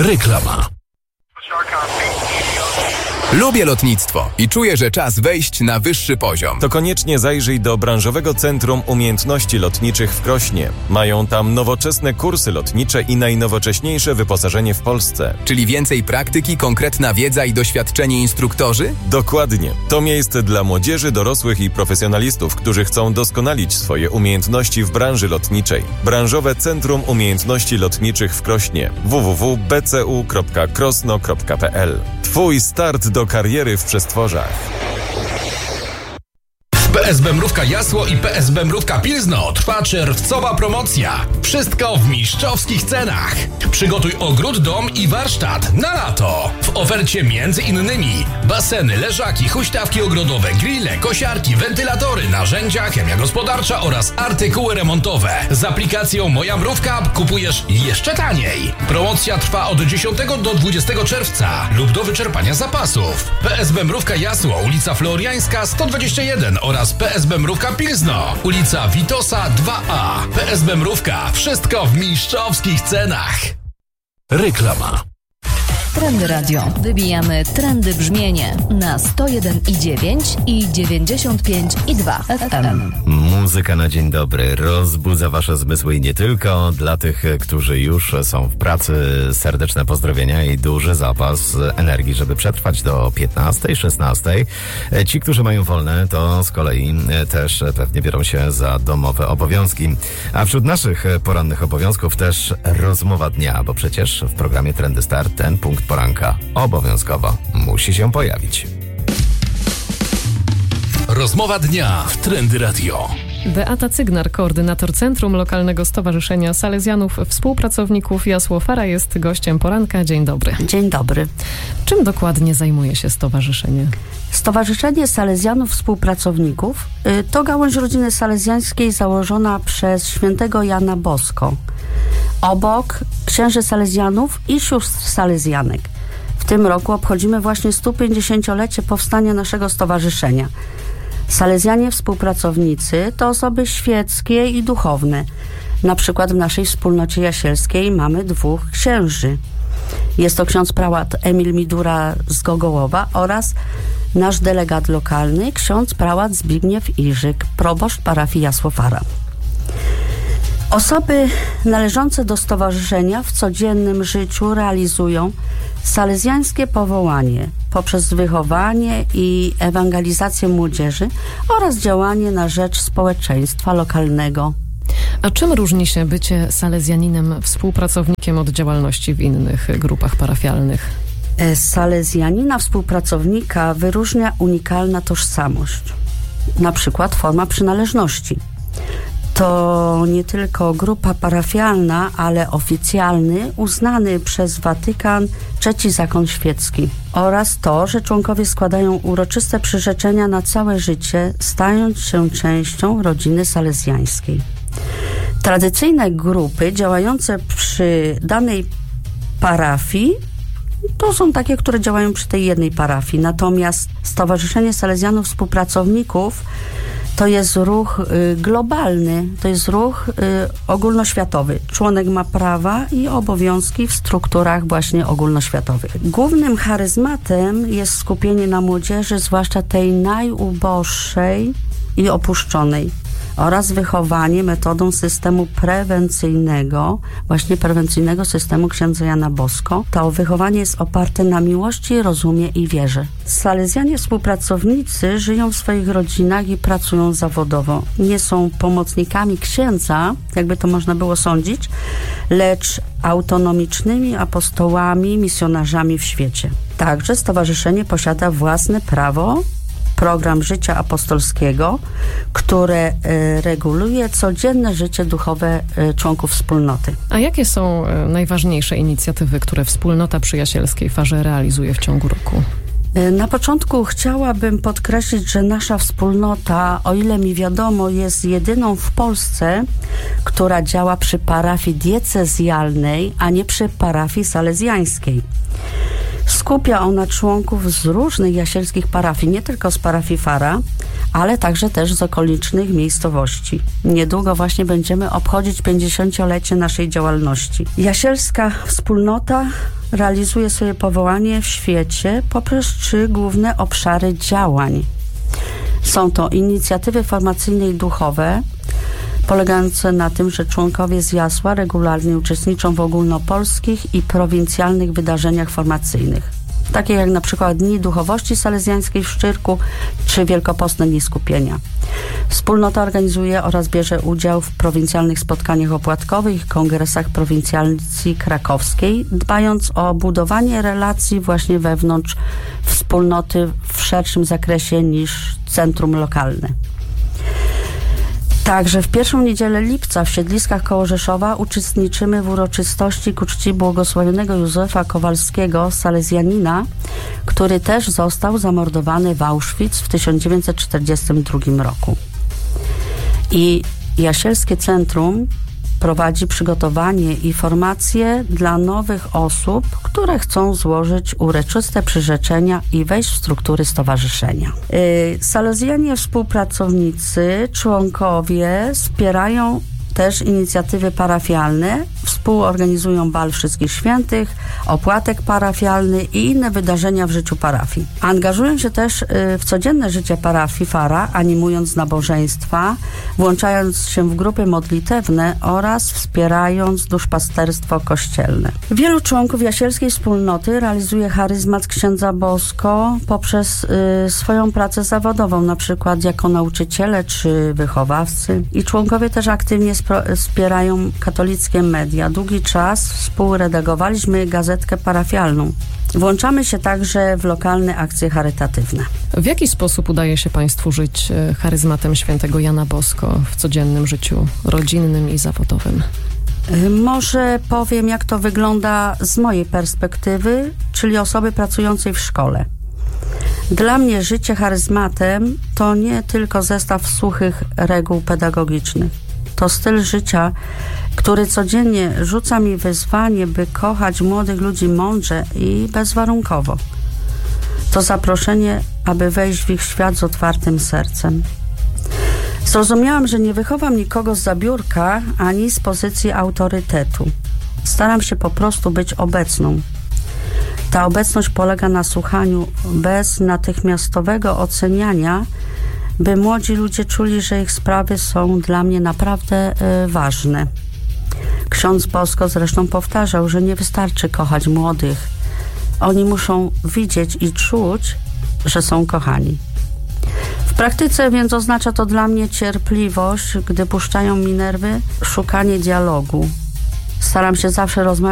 Reklama. Lubię lotnictwo i czuję, że czas wejść na wyższy poziom. To koniecznie zajrzyj do Branżowego Centrum Umiejętności Lotniczych w Krośnie. Mają tam nowoczesne kursy lotnicze i najnowocześniejsze wyposażenie w Polsce. Czyli więcej praktyki, konkretna wiedza i doświadczeni instruktorzy? Dokładnie. To miejsce dla młodzieży, dorosłych i profesjonalistów, którzy chcą doskonalić swoje umiejętności w branży lotniczej. Branżowe Centrum Umiejętności Lotniczych w Krośnie. www.bcu.krosno.pl. Twój start do kariery w przestworzach. PSB Mrówka Jasło i PSB Mrówka Pilzno trwa czerwcowa promocja. Wszystko w mistrzowskich cenach. Przygotuj ogród, dom i warsztat na lato. W ofercie między innymi baseny, leżaki, huśtawki ogrodowe, grille, kosiarki, wentylatory, narzędzia, chemia gospodarcza oraz artykuły remontowe. Z aplikacją Moja Mrówka kupujesz jeszcze taniej. Promocja trwa od 10 do 20 czerwca lub do wyczerpania zapasów. PSB Mrówka Jasło, ulica Floriańska 121 oraz PSB Mrówka Pilzno, ulica Witosa 2A. PSB Mrówka. Wszystko w mistrzowskich cenach. Reklama. Trendy Radio. Wybijamy trendy brzmienie na 101,9 i 95,2 FM. Muzyka na dzień dobry rozbudza wasze zmysły i nie tylko. Dla tych, którzy już są w pracy, serdeczne pozdrowienia i duży zapas energii, żeby przetrwać do 15, 16. Ci, którzy mają wolne, to z kolei też pewnie biorą się za domowe obowiązki. A wśród naszych porannych obowiązków też rozmowa dnia, bo przecież w programie Trendy Start ten punkt poranka obowiązkowo musi się pojawić. Rozmowa dnia w Trendy Radio. Beata Cygnar, koordynator Centrum Lokalnego Stowarzyszenia Salezjanów Współpracowników Jasło Fara, jest gościem poranka. Dzień dobry. Dzień dobry. Czym dokładnie zajmuje się stowarzyszenie? Stowarzyszenie Salezjanów Współpracowników to gałąź rodziny salezjańskiej założona przez świętego Jana Bosko. Obok księży salezjanów i sióstr salezjanek. W tym roku obchodzimy właśnie 150-lecie powstania naszego stowarzyszenia. Salezjanie współpracownicy to osoby świeckie i duchowne. Na przykład w naszej wspólnocie jasielskiej mamy 2 księży. Jest to ksiądz prałat Emil Midura z Gogołowa oraz nasz delegat lokalny, ksiądz prałat Zbigniew Iżyk, proboszcz parafii Jasło Fara. Osoby należące do stowarzyszenia w codziennym życiu realizują salezjańskie powołanie poprzez wychowanie i ewangelizację młodzieży oraz działanie na rzecz społeczeństwa lokalnego. A czym różni się bycie salezjaninem współpracownikiem od działalności w innych grupach parafialnych? Salezjanina współpracownika wyróżnia unikalna tożsamość, na przykład forma przynależności. To nie tylko grupa parafialna, ale oficjalny, uznany przez Watykan III zakon świecki. Oraz to, że członkowie składają uroczyste przyrzeczenia na całe życie, stając się częścią rodziny salezjańskiej. Tradycyjne grupy działające przy danej parafii to są takie, które działają przy tej jednej parafii. Natomiast Stowarzyszenie Salezjanów Współpracowników to jest ruch globalny, to jest ruch ogólnoświatowy. Członek ma prawa i obowiązki w strukturach właśnie ogólnoświatowych. Głównym charyzmatem jest skupienie na młodzieży, zwłaszcza tej najuboższej i opuszczonej, oraz wychowanie metodą systemu prewencyjnego, właśnie prewencyjnego systemu księdza Jana Bosko. To wychowanie jest oparte na miłości, rozumie i wierze. Salezjanie współpracownicy żyją w swoich rodzinach i pracują zawodowo. Nie są pomocnikami księdza, jakby to można było sądzić, lecz autonomicznymi apostołami, misjonarzami w świecie. Także stowarzyszenie posiada własne prawo, program życia apostolskiego, które reguluje codzienne życie duchowe członków wspólnoty. A jakie są najważniejsze inicjatywy, które wspólnota przy Jasielskiej Farze realizuje w ciągu roku? Na początku chciałabym podkreślić, że nasza wspólnota, o ile mi wiadomo, jest jedyną w Polsce, która działa przy parafii diecezjalnej, a nie przy parafii salezjańskiej. Skupia ona członków z różnych jasielskich parafii, nie tylko z parafii Fara, ale także też z okolicznych miejscowości. Niedługo właśnie będziemy obchodzić 50-lecie naszej działalności. Jasielska wspólnota realizuje swoje powołanie w świecie poprzez 3 główne obszary działań. Są to inicjatywy formacyjne i duchowe, polegające na tym, że członkowie z Jasła regularnie uczestniczą w ogólnopolskich i prowincjalnych wydarzeniach formacyjnych, takie jak na przykład Dni Duchowości Salezjańskiej w Szczyrku czy Wielkopostne Dni Skupienia. Wspólnota organizuje oraz bierze udział w prowincjalnych spotkaniach opłatkowych i kongresach prowincjacji krakowskiej, dbając o budowanie relacji właśnie wewnątrz wspólnoty w szerszym zakresie niż centrum lokalne. Także w pierwszą niedzielę lipca w Siedliskach koło Rzeszowa uczestniczymy w uroczystości ku czci błogosławionego Józefa Kowalskiego, salezjanina, który też został zamordowany w Auschwitz w 1942 roku. I Jasielskie Centrum prowadzi przygotowanie i formacje dla nowych osób, które chcą złożyć uroczyste przyrzeczenia i wejść w struktury stowarzyszenia. Salezjanie współpracownicy, członkowie wspierają też inicjatywy parafialne, współorganizują bal Wszystkich Świętych, opłatek parafialny i inne wydarzenia w życiu parafii. Angażują się też w codzienne życie parafii Fara, animując nabożeństwa, włączając się w grupy modlitewne oraz wspierając duszpasterstwo kościelne. Wielu członków jasielskiej wspólnoty realizuje charyzmat księdza Bosko poprzez swoją pracę zawodową, na przykład jako nauczyciele czy wychowawcy. I członkowie też aktywnie wspierają katolickie media. Długi czas współredagowaliśmy gazetkę parafialną. Włączamy się także w lokalne akcje charytatywne. W jaki sposób udaje się Państwu żyć charyzmatem świętego Jana Bosko w codziennym życiu rodzinnym i zawodowym? Może powiem, jak to wygląda z mojej perspektywy, czyli osoby pracującej w szkole. Dla mnie życie charyzmatem to nie tylko zestaw suchych reguł pedagogicznych. To styl życia, który codziennie rzuca mi wyzwanie, by kochać młodych ludzi mądrze i bezwarunkowo. To zaproszenie, aby wejść w ich świat z otwartym sercem. Zrozumiałam, że nie wychowam nikogo zza biurka ani z pozycji autorytetu. Staram się po prostu być obecną. Ta obecność polega na słuchaniu bez natychmiastowego oceniania, by młodzi ludzie czuli, że ich sprawy są dla mnie naprawdę ważne. Ksiądz Bosko zresztą powtarzał, że nie wystarczy kochać młodych. Oni muszą widzieć i czuć, że są kochani. W praktyce więc oznacza to dla mnie cierpliwość, gdy puszczają mi nerwy, szukanie dialogu. Staram się zawsze rozmawiać